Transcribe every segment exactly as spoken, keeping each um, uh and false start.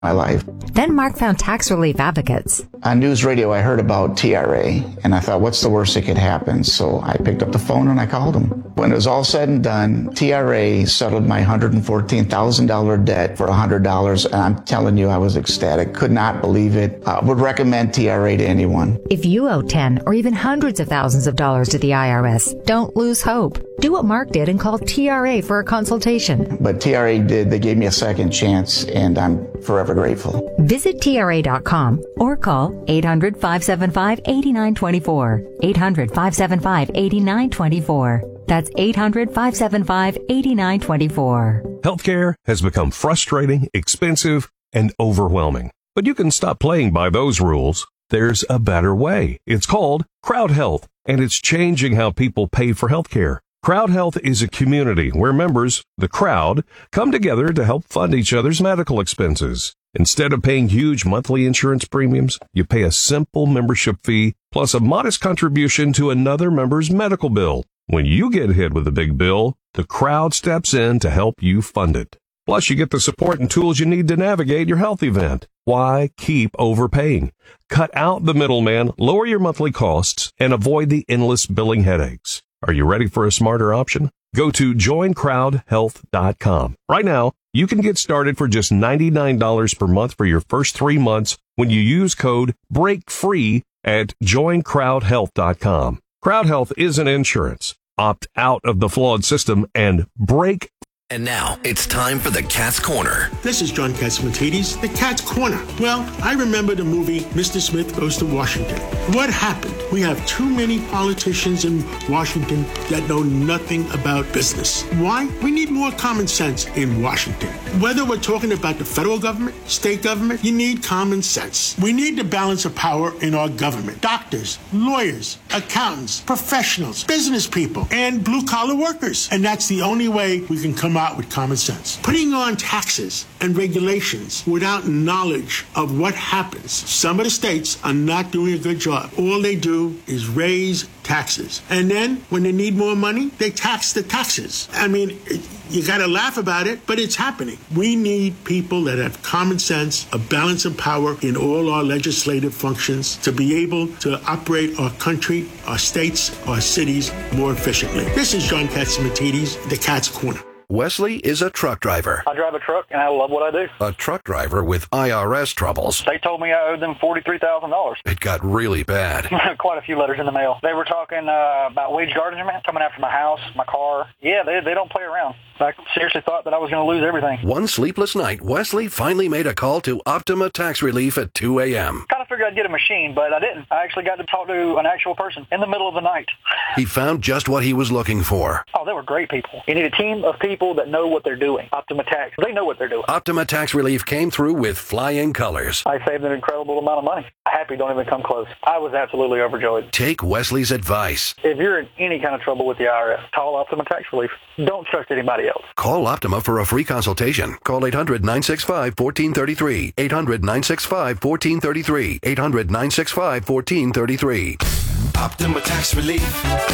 my life. Then Mark found tax relief advocates. On news radio, I heard about T R A, and I thought, what's the worst that could happen? So I picked up the phone and I called them. When it was all said and done, T R A settled my one hundred fourteen thousand dollars debt for one hundred dollars, and I'm telling you, I was ecstatic. Could not believe it. I would recommend T R A to anyone. If you owe ten or even hundreds of thousands of dollars to the I R S, don't lose hope. Do what Mark did and call T R A for a consultation. But T R A did. They gave me a second chance, and I'm forever grateful. Visit T R A dot com or call eight hundred, five seven five, eight nine two four. eight hundred, five seven five, eight nine two four. That's eight hundred, five seven five, eight nine two four. Healthcare has become frustrating, expensive, and overwhelming. But you can stop playing by those rules. There's a better way. It's called Crowd Health, and it's changing how people pay for healthcare. Crowd Health is a community where members, the crowd, come together to help fund each other's medical expenses. Instead of paying huge monthly insurance premiums, you pay a simple membership fee plus a modest contribution to another member's medical bill. When you get hit with a big bill, the crowd steps in to help you fund it. Plus, you get the support and tools you need to navigate your health event. Why keep overpaying? Cut out the middleman, lower your monthly costs, and avoid the endless billing headaches. Are you ready for a smarter option? Go to join crowd health dot com. Right now, you can get started for just ninety-nine dollars per month for your first three months when you use code BREAKFREE at join crowd health dot com. Crowd Health isn't insurance. Opt out of the flawed system and break. And now, it's time for the Cat's Corner. This is John Catsimatidis, the Cat's Corner. Well, I remember the movie Mister Smith Goes to Washington. What happened? We have too many politicians in Washington that know nothing about business. Why? We need more common sense in Washington. Whether we're talking about the federal government, state government, you need common sense. We need the balance of power in our government. Doctors, lawyers, accountants, professionals, business people, and blue-collar workers. And that's the only way we can come out with common sense. Putting on taxes and regulations without knowledge of what happens. Some of the states are not doing a good job. All they do is raise taxes. And then when they need more money, they tax the taxes. I mean, you got to laugh about it, but it's happening. We need people that have common sense, a balance of power in all our legislative functions to be able to operate our country, our states, our cities more efficiently. This is John Catsimatidis, the Cat's Corner. Wesley is a truck driver. I drive a truck, and I love what I do. A truck driver with I R S troubles. They told me I owed them forty-three thousand dollars. It got really bad. Quite a few letters in the mail. They were talking uh, about wage garnishment, coming after my house, my car. Yeah, they they don't play around. I seriously thought that I was going to lose everything. One sleepless night, Wesley finally made a call to Optima Tax Relief at two a.m. Kind of figured I'd get a machine, but I didn't. I actually got to talk to an actual person in the middle of the night. He found just what he was looking for. Oh, they were great people. You need a team of people that know what they're doing. Optima Tax, they know what they're doing. Optima Tax Relief came through with flying colors. I saved an incredible amount of money. Happy don't even come close. I was absolutely overjoyed. Take Wesley's advice. If you're in any kind of trouble with the I R S, call Optima Tax Relief. Don't trust anybody else. Call Optima for a free consultation. Call eight hundred, nine six five, one four three three. eight hundred, nine six five, one four three three. eight hundred, nine six five, one four three three. Optima Tax Relief.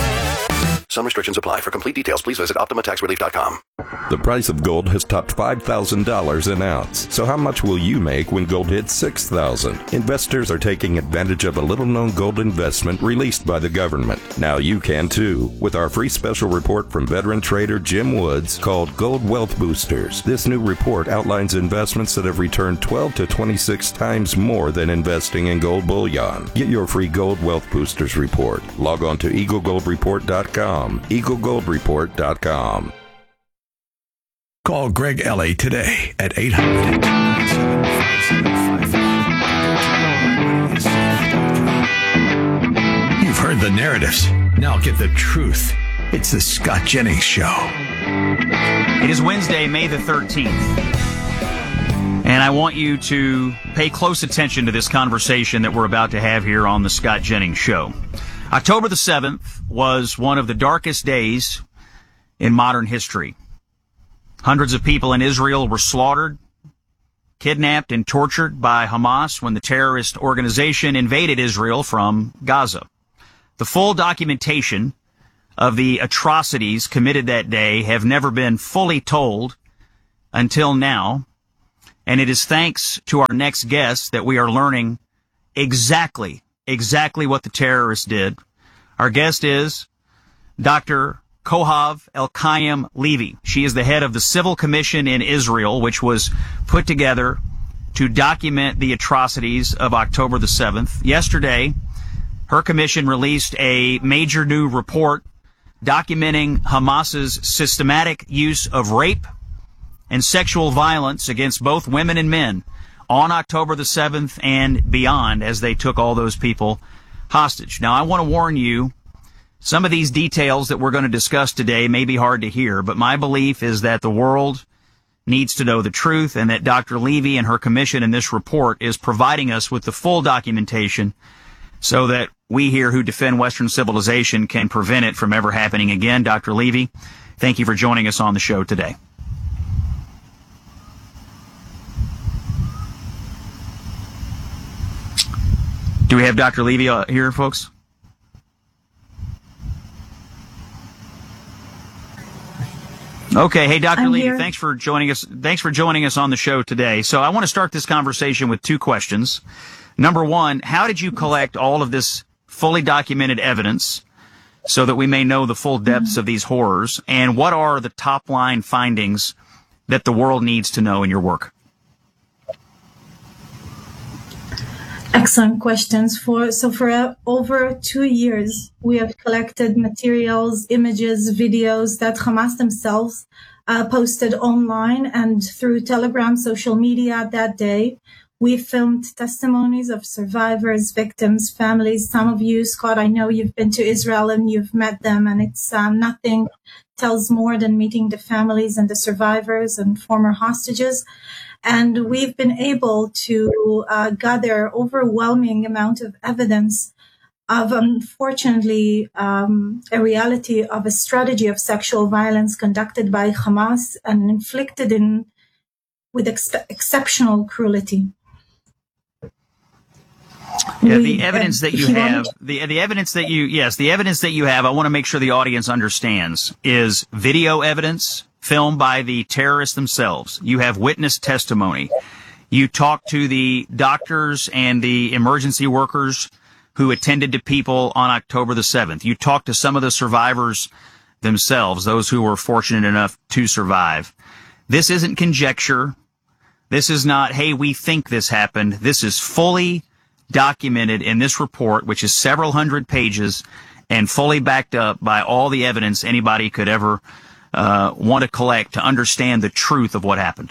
Some restrictions apply. For complete details, please visit optima tax relief dot com. The price of gold has topped five thousand dollars an ounce. So how much will you make when gold hits six thousand dollars? Investors are taking advantage of a little-known gold investment released by the government. Now you can too, with our free special report from veteran trader Jim Woods called Gold Wealth Boosters. This new report outlines investments that have returned twelve to twenty-six times more than investing in gold bullion. Get your free Gold Wealth Boosters report. Log on to eagle gold report dot com. eagle gold report dot com. Call Greg Ellie today at eight hundred, nine seven five, seven five five. You've heard the narratives. Now get the truth. It's the Scott Jennings Show. It is Wednesday, May the thirteenth. And I want you to pay close attention to this conversation that we're about to have here on the Scott Jennings Show. October the seventh was one of the darkest days in modern history. Hundreds of people in Israel were slaughtered, kidnapped, and tortured by Hamas when the terrorist organization invaded Israel from Gaza. The full documentation of the atrocities committed that day have never been fully told until now, And it is thanks to our next guest that we are learning exactly, exactly what the terrorists did. Our guest is Doctor Kohav Elkayam Levy. She is the head of the Civil Commission in Israel, which was put together to document the atrocities of October the seventh. Yesterday, her commission released a major new report documenting Hamas's systematic use of rape and sexual violence against both women and men on October the seventh and beyond as they took all those people hostage. Now, I want to warn you, some of these details that we're going to discuss today may be hard to hear, but my belief is that the world needs to know the truth and that Doctor Levy and her commission in this report is providing us with the full documentation so that we here who defend Western civilization can prevent it from ever happening again. Doctor Levy, thank you for joining us on the show today. Do we have Doctor Levy uh, here, folks? Okay. Hey, Doctor Levy, here. thanks for joining us. Thanks for joining us on the show today. So I want to start this conversation with two questions. Number one, how did you collect all of this fully documented evidence so that we may know the full depths mm-hmm. of these horrors? And what are the top line findings that the world needs to know in your work? Excellent questions. For so for uh, over two years, we have collected materials, images, videos that Hamas themselves uh, posted online and through Telegram, social media that day. We filmed testimonies of survivors, victims, families. Some of you, Scott, I know you've been to Israel and you've met them, and it's um, nothing tells more than meeting the families and the survivors and former hostages. And we've been able to uh, gather overwhelming amount of evidence of, unfortunately, um, a reality of a strategy of sexual violence conducted by Hamas and inflicted in with ex- exceptional cruelty. Yeah, the evidence that you have, the the evidence that you, yes, the evidence that you have, I want to make sure the audience understands, is video evidence filmed by the terrorists themselves. You have witness testimony. You talk to the doctors and the emergency workers who attended to people on October the seventh. You talk to some of the survivors themselves, those who were fortunate enough to survive. This isn't conjecture. This is not, hey, we think this happened. This is fully documented in this report, which is several hundred pages and fully backed up by all the evidence anybody could ever uh, want to collect to understand the truth of what happened.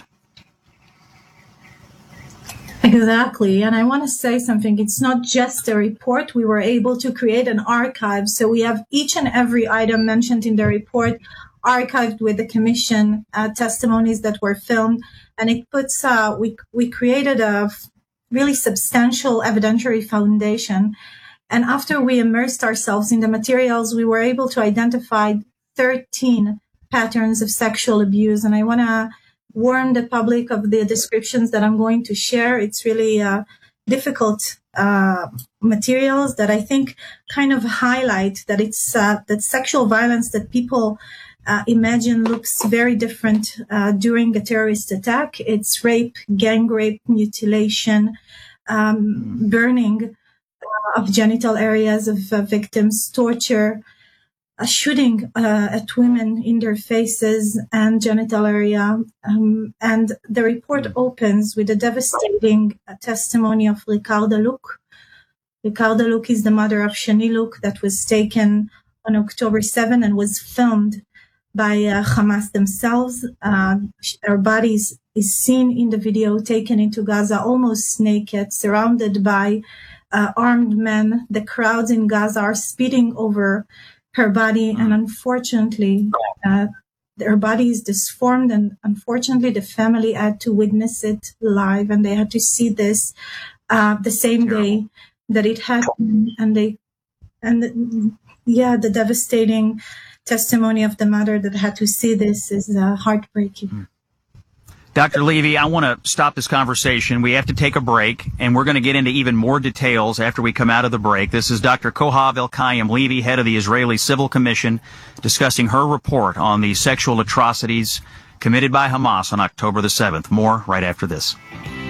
Exactly. And I want to say something. It's not just a report. We were able to create an archive. So we have each and every item mentioned in the report archived with the commission uh, testimonies that were filmed. And it puts, uh, we, we created a really substantial evidentiary foundation. And after we immersed ourselves in the materials, we were able to identify thirteen patterns of sexual abuse. And I want to warn the public of the descriptions that I'm going to share. It's really uh, difficult uh, materials that I think kind of highlight that it's uh, that sexual violence that people uh, imagine looks very different uh, during a terrorist attack. It's rape, gang rape, mutilation, um, burning uh, of genital areas of uh, victims, torture, uh, shooting uh, at women in their faces and genital area. Um, and the report opens with a devastating uh, testimony of Ricarda Luke. Ricarda Luke is the mother of Shani Luke that was taken on October seventh and was filmed by uh, Hamas themselves. Uh, her body is, is seen in the video taken into Gaza almost naked, surrounded by uh, armed men. The crowds in Gaza are speeding over her body, and unfortunately, uh, her body is disformed, and unfortunately, the family had to witness it live, and they had to see this uh, the same day that it happened, and they, and the, yeah, the devastating testimony of the mother that had to see this is uh, heartbreaking. Doctor Levy, I want to stop this conversation. We have to take a break, and we're going to get into even more details after we come out of the break. This is Doctor Kohav Elkayam Levy, head of the Israeli Civil Commission, discussing her report on the sexual atrocities committed by Hamas on October the seventh. More right after this.